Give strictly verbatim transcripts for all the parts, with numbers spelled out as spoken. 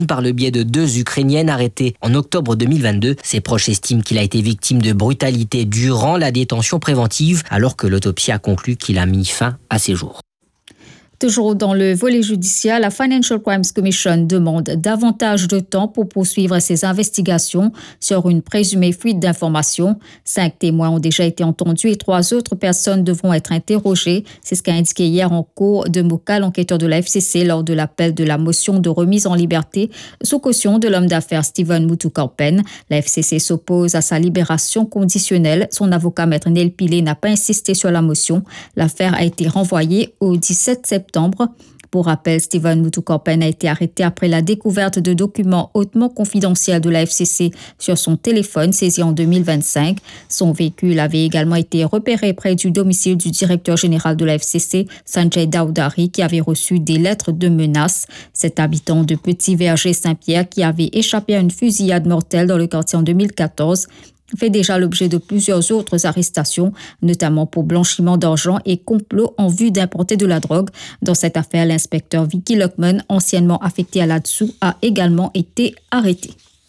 par le biais de deux Ukrainiennes arrêtées en octobre deux mille vingt-deux. Ses proches estiment qu'il a été victime de brutalité durant la détention préventive, alors que l'autopsie a conclu qu'il a mis fin à ses jours. Toujours dans le volet judiciaire, la Financial Crimes Commission demande davantage de temps pour poursuivre ses investigations sur une présumée fuite d'informations. Cinq témoins ont déjà été entendus et trois autres personnes devront être interrogées. C'est ce qu'a indiqué hier en cour de Moka, l'enquêteur de la F C C, lors de l'appel de la motion de remise en liberté sous caution de l'homme d'affaires Stephen Mutukorpen. La F C C s'oppose à sa libération conditionnelle. Son avocat, Maître Neil Pillay, n'a pas insisté sur la motion. L'affaire a été renvoyée au dix-sept septembre. Pour rappel, Stephen Mutukorpen a été arrêté après la découverte de documents hautement confidentiels de la F C C sur son téléphone saisi en deux mille vingt-cinq. Son véhicule avait également été repéré près du domicile du directeur général de la F C C, Sanjay Dowdary, qui avait reçu des lettres de menaces. Cet habitant de Petit Verger Saint-Pierre, qui avait échappé à une fusillade mortelle dans le quartier en deux mille quatorze, fait déjà l'objet de plusieurs autres arrestations, notamment pour blanchiment d'argent et complot en vue d'importer de la drogue. Dans cette affaire, l'inspecteur Vicky Lockman, anciennement affecté à là-dessous, a également été arrêté.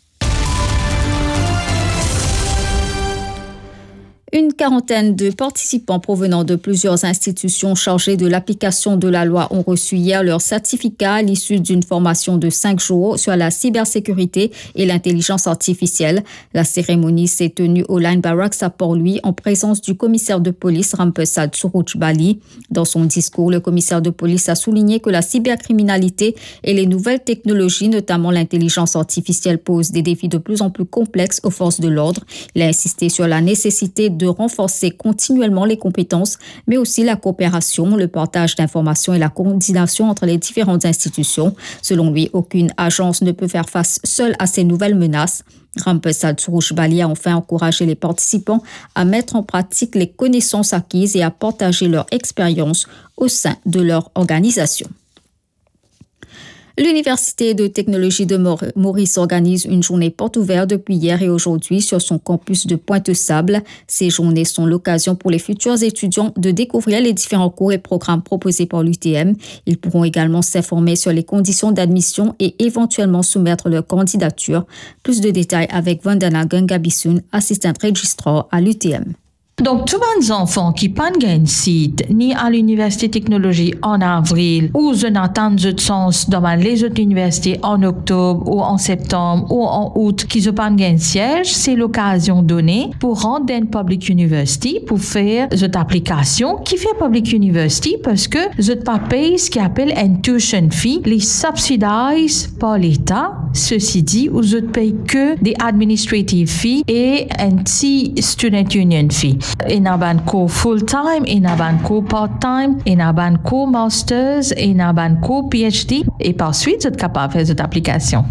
Une quarantaine de participants provenant de plusieurs institutions chargées de l'application de la loi ont reçu hier leur certificat à l'issue d'une formation de cinq jours sur la cybersécurité et l'intelligence artificielle. La cérémonie s'est tenue au Line Barracks à Port-Louis en présence du commissaire de police Rampersad Suruchbali. Dans son discours, le commissaire de police a souligné que la cybercriminalité et les nouvelles technologies, notamment l'intelligence artificielle, posent des défis de plus en plus complexes aux forces de l'ordre. Il a insisté sur la nécessité de de renforcer continuellement les compétences, mais aussi la coopération, le partage d'informations et la coordination entre les différentes institutions. Selon lui, aucune agence ne peut faire face seule à ces nouvelles menaces. Rampersad Suruchbali a enfin encouragé les participants à mettre en pratique les connaissances acquises et à partager leur expérience au sein de leur organisation. L'Université de technologie de Maurice organise une journée porte ouverte depuis hier et aujourd'hui sur son campus de Pointe-Sable. Ces journées sont l'occasion pour les futurs étudiants de découvrir les différents cours et programmes proposés par l'U T M. Ils pourront également s'informer sur les conditions d'admission et éventuellement soumettre leur candidature. Plus de détails avec Vandana Gangabisun, assistante registrar à l'U T M. Donc, tous les enfants qui n'ont pas de site, ni à l'Université de technologie en avril, ou je n'attends de sens dans les autres universités en octobre, ou en septembre, ou en août, qui n'ont pas de siège, c'est l'occasion donnée pour rendre une public university, pour faire cette application qui fait public university, parce que je pas payer ce qu'on appelle une tuition fee, les subsidies par l'État. Ceci dit, où je ne paye que des administrative fees et un petit student union fee. In a banco full-time, in a banco part-time, in a banco masters, in a banco P H D. Et par suite, vous êtes capable de faire cette application.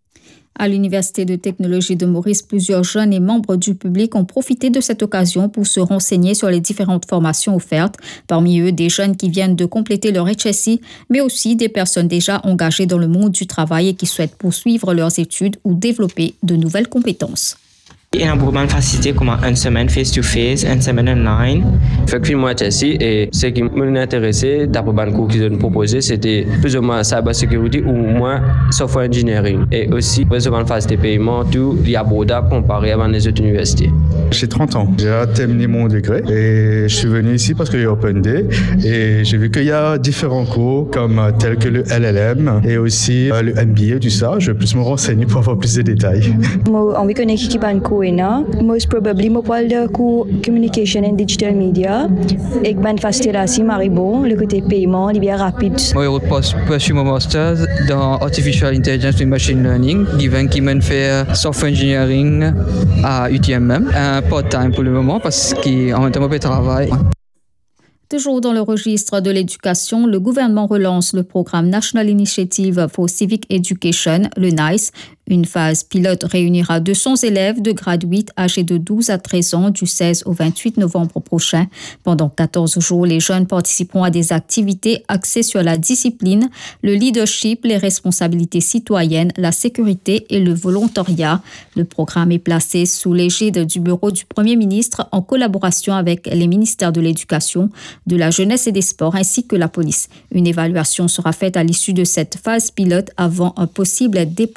À l'Université de technologie de Maurice, plusieurs jeunes et membres du public ont profité de cette occasion pour se renseigner sur les différentes formations offertes. Parmi eux, des jeunes qui viennent de compléter leur H S I, mais aussi des personnes déjà engagées dans le monde du travail et qui souhaitent poursuivre leurs études ou développer de nouvelles compétences. Il y a un programme facilité comme une semaine face-to-face, une semaine online. Fait que moi, Chelsea, et ce qui m'intéressait, d'après le cours qu'ils ont proposé, c'était plus ou moins cybersécurité ou moins software engineering. Et aussi, recevoir une phase de paiement, tout, il y a abordable comparé à les autres universités. J'ai trente ans. J'ai terminé mon degré et je suis venu ici parce qu'il y a Open Day et j'ai vu qu'il y a différents cours comme tels que le L L M et aussi le M B A, tout ça. Je vais plus me renseigner pour avoir plus de détails. On va connaître qui va most probably mo parle de cours communication and digital media et ban facilitation Maribo le côté paiement il bien rapide. Moi je poursuis mon master dans artificial intelligence et machine learning given qui mène faire software engineering à U T M même un part-time pour le moment parce qu'en même temps je travaille. Toujours dans le registre de l'éducation, le gouvernement relance le programme National Initiative for Civic Education, le NICE. Une phase pilote réunira deux cents élèves de grade huit âgés de douze à treize ans du seize au vingt-huit novembre prochain. Pendant quatorze jours, les jeunes participeront à des activités axées sur la discipline, le leadership, les responsabilités citoyennes, la sécurité et le volontariat. Le programme est placé sous l'égide du bureau du Premier ministre en collaboration avec les ministères de l'Éducation, de la Jeunesse et des Sports ainsi que la police. Une évaluation sera faite à l'issue de cette phase pilote avant un possible déploiement